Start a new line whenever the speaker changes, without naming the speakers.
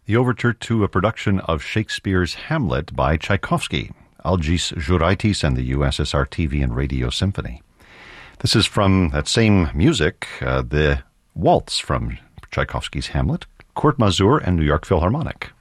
the overture to a production of Shakespeare's Hamlet by Tchaikovsky, Algis Juraitis and the USSR TV and Radio Symphony. This is from that same music, the waltz from Tchaikovsky's Hamlet, Kurt Masur and New York Philharmonic.